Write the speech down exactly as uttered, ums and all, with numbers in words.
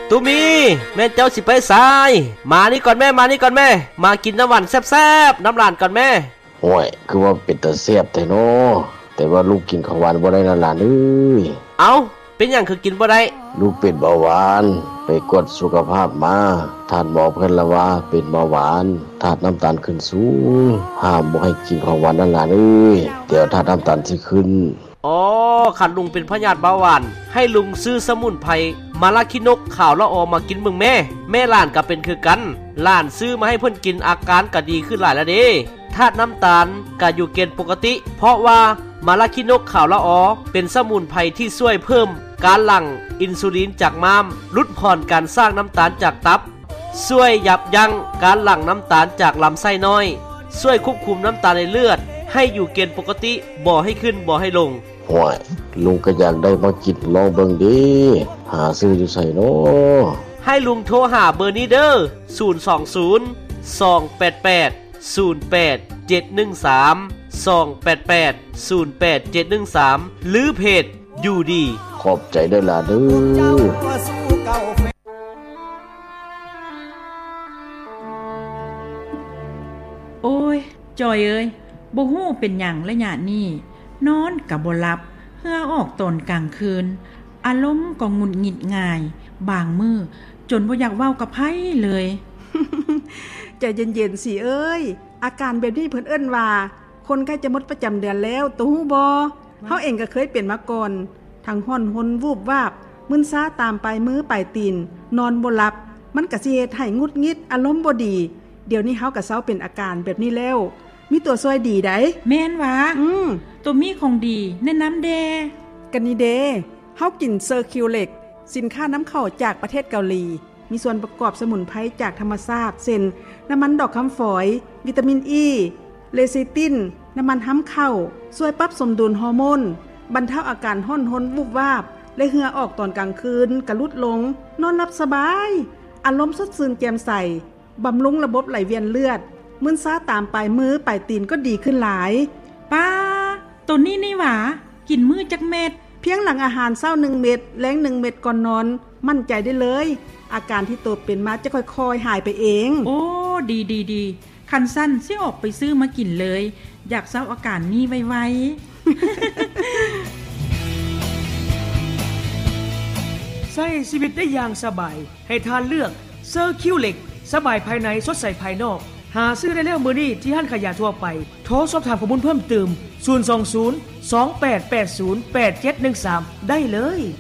ตูมีแม่เจ้าสิไปสายมานี่ก่อนแม่มานี่ก่อนแม่มากินน้ำหวานแซ่บๆน้ำลานก่อนแม่โอ้ยคือว่าเป็นตาแซ่บแต่น้อแต่ว่าลูกกินข้าวหวานบ่ได้นั่นล่ะเอ้ยเอ้าเป็นหยังคือกินบ่ได้ลูกเป็นเบาหวานไปกวดสุขภาพมาท่านบอกเพิ่นละว่าเป็นเบาหวานธาตุน้ำตาลขึ้นสูงห้ามบ่ให้กินของหวานนั่นล่ะเอ้ยเดี๋ยวธาตุน้ำตาลสิขึ้นอ๋อคันลุงเป็นพยาธิเบาหวานให้ลุงซื้อสมุนไพรมาลาคินกข่าวละออมากินมึงแม่แม่หลานก็เป็นคือกันหลานซื้อมาให้เพิ่นกินอาการก็ดีขึ้นหลายแล้วเด้ธาตุน้ำตาลก็อยู่เกณฑ์ปกติเพราะว่ามาลาคินกข่าวละออเป็นสมุนไพรที่ช่วยเพิ่มการหลั่งอินซูลินจากม้ามลดผ่อนการสร้างน้ำตาลจากตับช่วยยับยั้งการหลั่งน้ำตาลจากลำไส้น้อยช่วยควบคุมน้ำตาลในเลือดให้อยู่เกณฑ์ปกติบ่ให้ขึ้นบ่ให้ลงโอ้ยลุงก็อยากได้มากินลองเบิ่งดิหาซื้ออยู่ไสน้อให้ลุงโทรหาเบอร์นี้เด้อศูนย์ สอง ศูนย์ สอง แปด แปด ศูนย์ แปด เจ็ด หนึ่ง สาม สอง แปด แปด ศูนย์ แปด เจ็ด หนึ่ง สามหรือเพจอยู่ดีขอบใจเด้อล่ะเด้อโอ้ยจอยเอ้ยบ่ฮู้เป็นหยังละหยาดนี่นอนก็บ่หลับเหื่อออกตอนกลางคืนอารมณ์ก็หงุดหงิดง่ายบางมื้อจนบ่อยากเว้ากับไผเลยใจเย็นๆสิเอ้ยอาการแบบนี้เพิ่นเอิ้นว่าคนใกล้จะหมดประจำเดือนแล้วตูฮู้บ่เฮาเองก็เคยเป็นมาก่อนทั้งฮ้อนหนวูบวาบมึนซ้าตามปลายมือปลายตีนนอนบ่หลับมันก็สิเฮ็ดให้หงุดหงิดอารมณ์บ่ดีเดี๋ยวนี้เฮาก็เซาเป็นอาการแบบนี้แล้วมีตัวช่วยดีได้แม่นวะอืมตัวมีของดีแนะนำแดกันนี่เด้เฮากินเซอร์คิวเล็กสินค้าน้ำเข้าจากประเทศเกาหลีมีส่วนประกอบสมุนไพรจากธรรมชาติเช่นน้ำมันดอกคำฝอยวิตามินอีเลซิตินน้ำมันห้ำเข้าช่วยปรับสมดุลฮอร์โมนบรรเทาอาการห้อนหนวูบวาบและเหงื่อออกตอนกลางคืนกระลุดลงนอนหลับสบายอารมณ์สดชื่นแจ่มใสบำรุงระบบไหลเวียนเลือดมึนซ้าตามปลายมือปลายตีนก็ดีขึ้นหลายป้าตัวนี้นี่หว่ากินมื้อจักเม็ดเพียงหลังอาหารเช้าหนึ่งเม็ดแลงหนึ่งเม็ดก่อนนอนมั่นใจได้เลยอาการที่ตัวเป็นมาจะค่อยๆหายไปเองโอ้ดีๆๆคันสั้นสิออกไปซื้อมากินเลยอยากเซาอาการนี้ไวๆใช้ชีวิตได้อย่างสบายให้ทานเลือกเซอร์คิวเล็กสบายภายในสดใสภายนอกหาซื้อได้แล้วมื้อนี้ที่ห้างขายยาทั่วไปโทรสอบถามข้อมูลเพิ่มเติมศูนย์ สอง ศูนย์ สอง แปด แปด ศูนย์ แปด เจ็ด หนึ่ง สามได้เลย